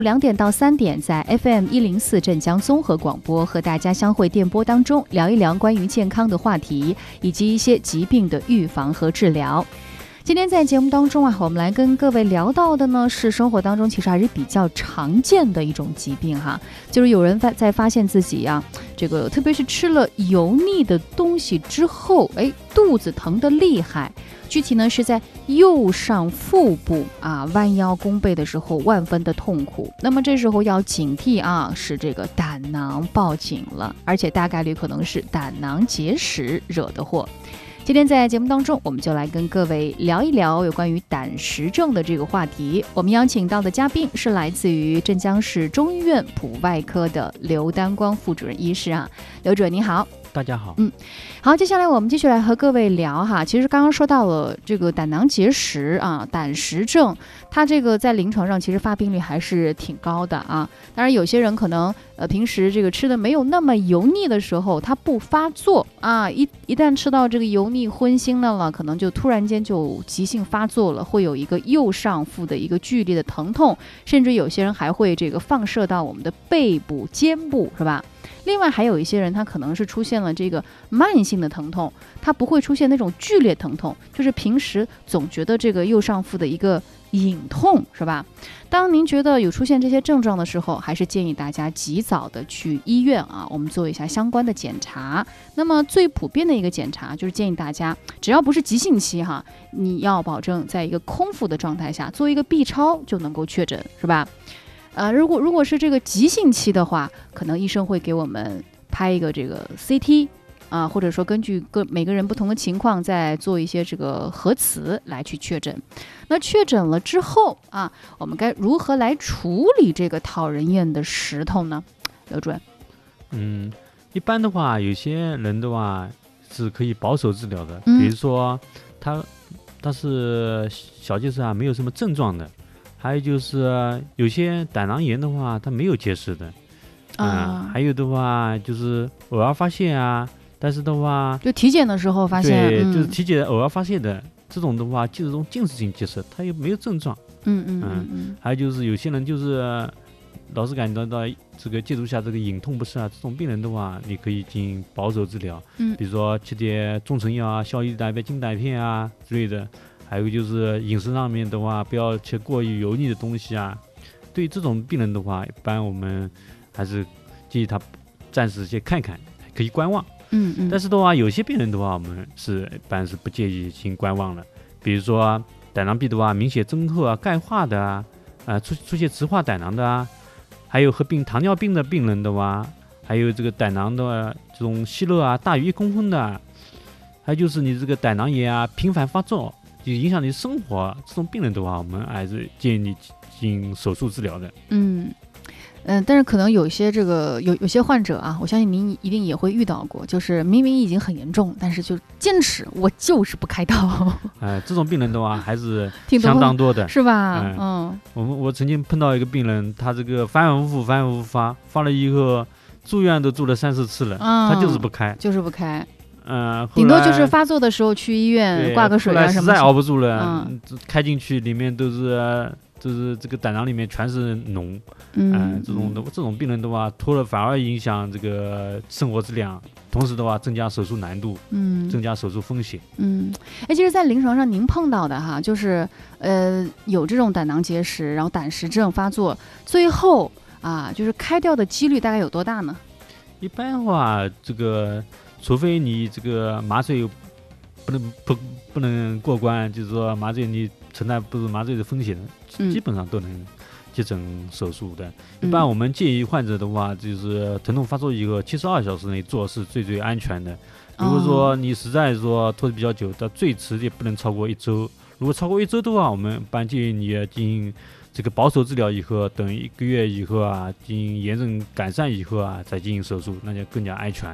2点到3点，在 FM104镇江综合广播和大家相会电波当中，聊一聊关于健康的话题，以及一些疾病的预防和治疗。今天在节目当中我们来跟各位聊到的呢，是生活当中其实还是比较常见的一种疾病就是有人在发现自己这个特别是吃了油腻的东西之后，肚子疼得厉害。具体呢是在右上腹部弯腰弓背的时候万分的痛苦。那么这时候要警惕是这个胆囊报警了，而且大概率可能是胆囊结石惹的祸。今天在节目当中，我们就来跟各位聊一聊有关于胆石症的这个话题。我们邀请到的嘉宾是来自于镇江市中医院普外科的刘丹光副主任医师刘主任你好。 大家好。 好，接下来我们继续来和各位聊其实刚刚说到了这个胆囊结石胆石症，它这个在临床上其实发病率还是挺高的当然有些人可能平时这个吃的没有那么油腻的时候，它不发作一旦吃到这个油腻荤腥的了，可能就突然间就急性发作了，会有一个右上腹的一个剧烈的疼痛，甚至有些人还会这个放射到我们的背部、肩部，是吧？另外还有一些人他可能是出现了这个慢性的疼痛，他不会出现那种剧烈疼痛，就是平时总觉得这个右上腹的一个隐痛，是吧？当您觉得有出现这些症状的时候，还是建议大家及早的去医院我们做一下相关的检查。那么最普遍的一个检查就是建议大家，只要不是急性期你要保证在一个空腹的状态下做一个 B 超就能够确诊，是吧？如果是这个急性期的话，可能医生会给我们拍一个这个 CT或者说根据每个人不同的情况再做一些这个核磁来去确诊。那确诊了之后我们该如何来处理这个讨人厌的石头呢？刘主任。 一般的话，有些人的话是可以保守治疗的，比如说他是小结石没有什么症状的。还有就是有些胆囊炎的话，它没有结石的，还有的话就是偶尔发现但是的话就体检的时候发现， 对，就是体检偶尔发现的这种的话，就是这种近视性结石，它又没有症状。还有就是有些人就是老是感觉到这个接触下这个隐痛不适这种病人的话，你可以进行保守治疗，比如说吃点中成药消炎胆片、金胆片之类的。还有就是饮食上面的话，不要吃过于油腻的东西对于这种病人的话，一般我们还是建议他暂时先看看，可以观望。但是的话，有些病人的话，我们一般是不建议进行观望的。比如说胆囊壁的话，明显增厚钙化的出现直化胆囊的还有合并糖尿病的病人的话，还有这个胆囊的这种息肉大于1公分的，还有就是你这个胆囊炎频繁发作，就影响你生活，这种病人的话，我们还是建议你进行手术治疗的。 但是可能有些有些患者我相信您一定也会遇到过，就是明明已经很严重，但是就坚持我就是不开刀。 这种病人的话还是相当多的， 是吧？ 我曾经碰到一个病人，他这个反反复复发了以后，住院都住了3、4次了，他就是不开， 顶多就是发作的时候去医院挂个水什么的， 实在熬不住了，开进去里面都是这个胆囊里面全是脓，这种病人的话拖了反而影响这个生活质量，同时的话增加手术难度，增加手术风险。 其实在临床上您碰到的就是有这种胆囊结石，然后胆石症发作，最后就是开掉的几率大概有多大呢？ 一般的话，这个除非你这个麻醉不能过关，就是说麻醉你承担不住麻醉的风险，基本上都能接诊手术的。一般我们建议患者的话，就是疼痛发作以后72小时内做是最安全的。如果说你实在说拖得比较久，到最迟也不能超过1周。如果超过1周的话，我们一般建议你进行这个保守治疗以后，等1个月以后进行炎症改善以后再进行手术，那就更加安全。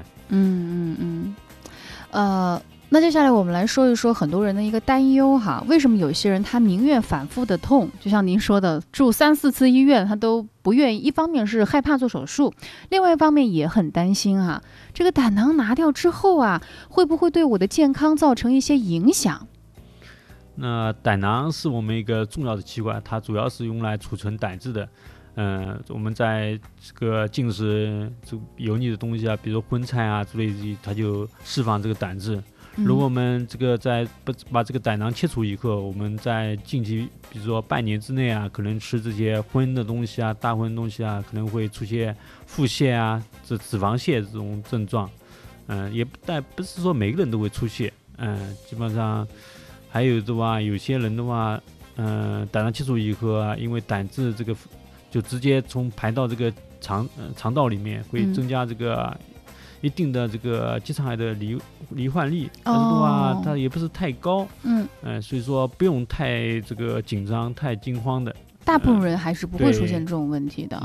那接下来我们来说一说很多人的一个担忧为什么有些人他宁愿反复的痛，就像您说的住3、4次医院他都不愿意，一方面是害怕做手术，另外一方面也很担心这个胆囊拿掉之后会不会对我的健康造成一些影响？ 那胆囊是我们一个重要的器官，它主要是用来储存胆汁的。 我们在这个进食这油腻的东西啊，比如说荤菜啊之类的，它就释放这个胆汁。如果我们这个把这个胆囊切除以后，我们在近期，比如说半年之内啊，可能吃这些荤的东西啊、大荤的东西啊，可能会出现腹泻啊、脂肪泻这种症状。但不是说每个人都会出现。基本上还有的话，有些人的话，胆囊切除以后啊，因为胆汁这个就直接排到这个肠道里面，会增加这个一定的这个结肠癌的罹患率，但是的话它也不是太高，所以说不用太这个紧张、太惊慌的。 大部分人还是不会出现这种问题的。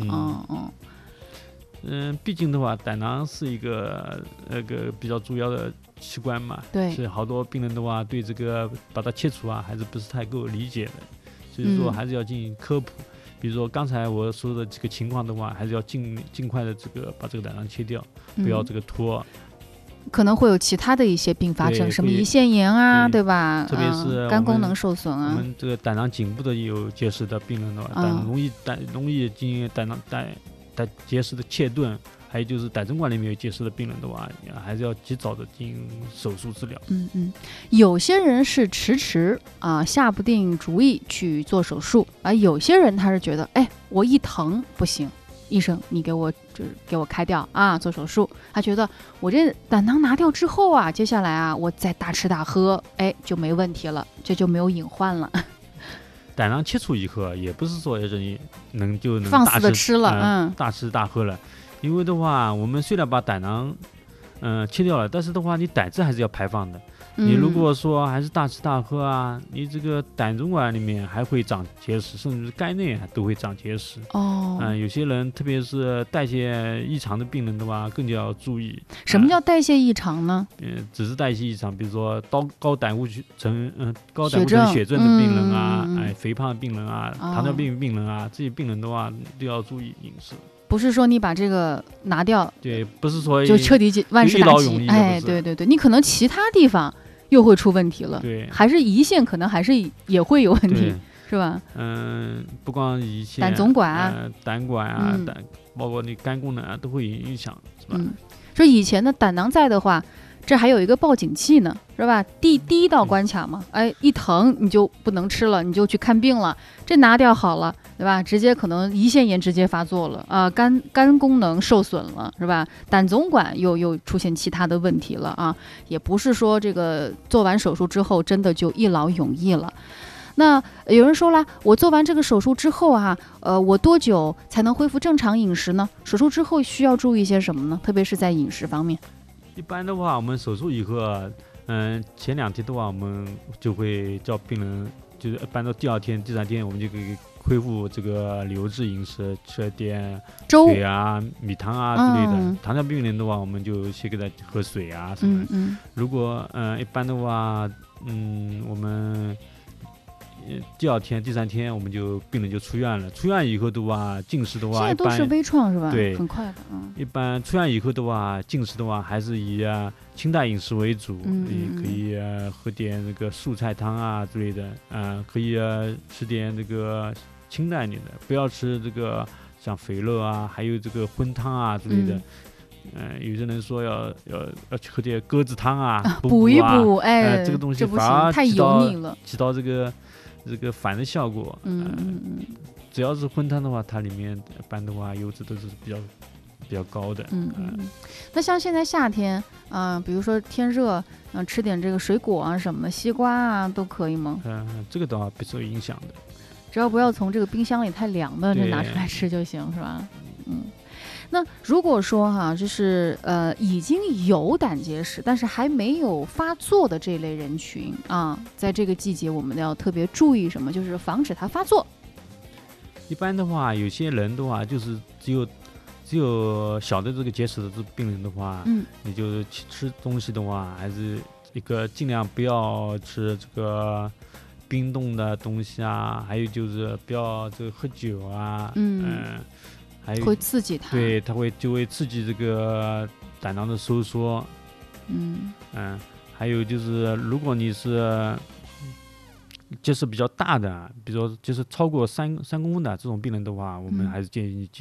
毕竟的话，胆囊是一个比较主要的器官嘛， 对， 所以好多病人的话对这个把它切除啊，还是不是太够理解的，所以说还是要进行科普。比如说刚才我说的这个情况的话，还是要尽快的把这个胆囊切掉，不要这个拖。 可能会有其他的一些并发症，什么胰腺炎啊，对吧？ 特别是肝功能受损啊。 我们这个胆囊颈部的有结石的病人的话，容易进行胆结石的切断，还有就是胆总管里面有结石的病人的话，还是要及早的进行手术治疗。 有些人是迟下不定主意去做手术，而有些人他是觉得，我一疼不行，医生你给我开掉啊，做手术。他觉得我这胆囊拿掉之后啊，接下来啊我再大吃大喝，就没问题了，这就没有隐患了。 胆囊切除以后，也不是说人能放肆的吃了， 大吃大喝了。因为的话，我们虽然把胆囊切掉了，但是的话，你胆汁还是要排放的。你如果说还是大吃大喝啊，你这个胆总管里面还会长结石，甚至是肝内都会长结石。有些人特别是代谢异常的病人的话，更加要注意。 什么叫代谢异常呢？ 只是代谢异常，比如说高胆固醇血症的病人啊，肥胖的病人啊，糖尿病病人啊，这些病人的话都要注意饮食。 不是说你把这个拿掉， 对，不是说就彻底万事大吉。对，你可能其他地方又会出问题了。 对， 还是胰腺可能还是也会有问题，是吧？ 不光胰腺、 胆总管啊、 胆管啊、包括你肝功能啊，都会影响，是吧？ 说以前的胆囊在的话，这还有一个报警器呢，是吧？第一道关卡嘛，一疼你就不能吃了，你就去看病了。这拿掉好了，对吧？直接可能胰腺炎直接发作了啊，肝功能受损了，是吧？胆总管又出现其他的问题了啊，也不是说这个做完手术之后真的就一劳永逸了。那有人说了，我做完这个手术之后啊，我多久才能恢复正常饮食呢？手术之后需要注意些什么呢？特别是在饮食方面。 一般的话，我们手术以后啊，前2天的话，我们就会叫病人，就是一般到第2天、第3天，我们就可以恢复这个流质饮食，吃点水啊、米汤啊之类的。糖尿病人的话，我们就先给他喝水啊什么的。如果一般的话，我们第2天、第3天，我们病人就出院了。出院以后的话，进食的话， 现在都是微创是吧？ 对， 很快的。 一般出院以后的话，进食的话还是以清淡饮食为主。你可以喝点那个素菜汤啊之类的，可以吃点这个清淡一点的，不要吃这个像肥肉啊，还有这个荤汤啊之类的。有些人说要去喝点鸽子汤啊， 补一补。 这个东西反而太油腻了， 起到这个反的效果。只要是荤汤的话，它里面一般的话油脂都是比较高的。 那像现在夏天比如说天热，吃点这个水果啊什么的，西瓜啊都可以吗？ 这个的话不受影响的， 只要不要从这个冰箱里太凉的就拿出来吃就行，是吧？那如果说就是已经有胆结石，但是还没有发作的这类人群啊，在这个季节我们要特别注意什么？就是防止它发作。 一般的话，有些人的话，就是只有小的这个结石的这病人的话，你就吃东西的话，还是一个尽量不要吃这个冰冻的东西啊，还有就是不要这个喝酒啊，还有会刺激它， 对，它就会刺激这个胆囊的收缩。还有就是，如果你是结石比较大的，比如说就是超过3公分的这种病人的话，我们还是建议